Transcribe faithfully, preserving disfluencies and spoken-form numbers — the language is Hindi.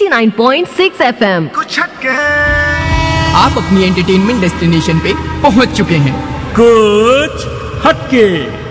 नौ पॉइंट छह एफ एम। कुछ हटके आप अपनी एंटरटेनमेंट डेस्टिनेशन पे पहुंच चुके हैं। कुछ हटके।